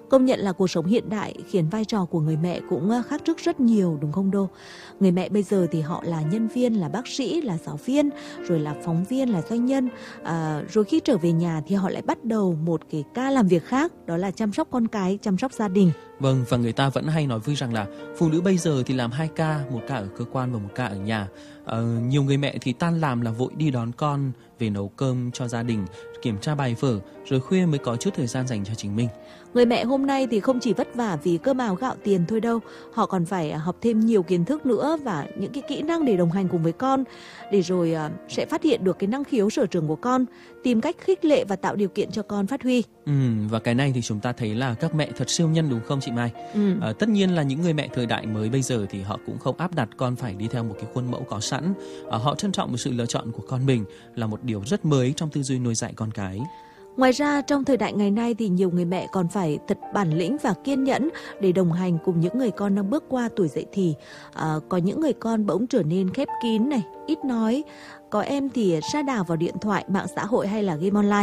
Công nhận là cuộc sống hiện đại khiến vai trò của người mẹ cũng khác trước rất nhiều, đúng không Đô? Người mẹ bây giờ thì họ là nhân viên, là bác sĩ, là giáo viên, rồi là phóng viên, là doanh nhân. Rồi khi trở về nhà thì họ lại bắt đầu một cái ca làm việc khác, đó là chăm sóc con cái, chăm sóc gia đình. Vâng, và người ta vẫn hay nói vui rằng là phụ nữ bây giờ thì làm 2 ca, 1 ca ở cơ quan và 1 ca ở nhà. Nhiều người mẹ thì tan làm là vội đi đón con, về nấu cơm cho gia đình, kiểm tra bài vở, rồi khuya mới có chút thời gian dành cho chính mình. Người mẹ hôm nay thì không chỉ vất vả vì cơm áo gạo tiền thôi đâu, họ còn phải học thêm nhiều kiến thức nữa và những cái kỹ năng để đồng hành cùng với con, để rồi sẽ phát hiện được cái năng khiếu sở trường của con, tìm cách khích lệ và tạo điều kiện cho con phát huy. Và cái này thì chúng ta thấy là các mẹ thật siêu nhân đúng không chị Mai? Tất nhiên là những người mẹ thời đại mới bây giờ thì họ cũng không áp đặt con phải đi theo một cái khuôn mẫu có sẵn. Họ trân trọng một sự lựa chọn của con mình là một điều rất mới trong tư duy nuôi dạy con cái. Ngoài ra, trong thời đại ngày nay thì nhiều người mẹ còn phải thật bản lĩnh và kiên nhẫn để đồng hành cùng những người con đang bước qua tuổi dậy thì. Có những người con bỗng trở nên khép kín này, ít nói. Có em thì sa đà vào điện thoại, mạng xã hội hay là game online.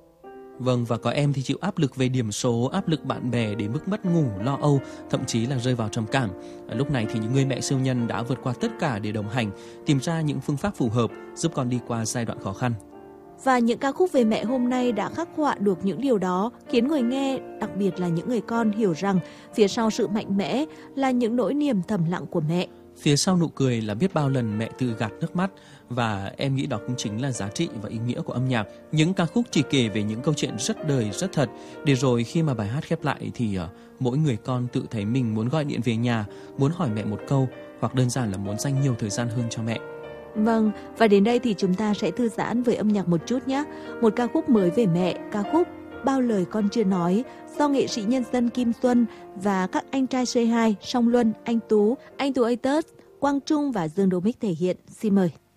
Vâng, và có em thì chịu áp lực về điểm số, áp lực bạn bè đến mức mất ngủ, lo âu, thậm chí là rơi vào trầm cảm. Lúc này thì những người mẹ siêu nhân đã vượt qua tất cả để đồng hành, tìm ra những phương pháp phù hợp giúp con đi qua giai đoạn khó khăn. Và những ca khúc về mẹ hôm nay đã khắc họa được những điều đó, khiến người nghe, đặc biệt là những người con, hiểu rằng phía sau sự mạnh mẽ là những nỗi niềm thầm lặng của mẹ. Phía sau nụ cười là biết bao lần mẹ tự gạt nước mắt, và em nghĩ đó cũng chính là giá trị và ý nghĩa của âm nhạc. Những ca khúc chỉ kể về những câu chuyện rất đời, rất thật, để rồi khi mà bài hát khép lại thì mỗi người con tự thấy mình muốn gọi điện về nhà, muốn hỏi mẹ một câu, hoặc đơn giản là muốn dành nhiều thời gian hơn cho mẹ. Vâng, và đến đây thì chúng ta sẽ thư giãn với âm nhạc một chút nhé. Một ca khúc mới về mẹ, ca khúc Bao lời con chưa nói, do nghệ sĩ nhân dân Kim Xuân và các anh trai C2 Song Luân, Anh Tú Atos, Quang Trung và Dương Đô Mích thể hiện. Xin mời.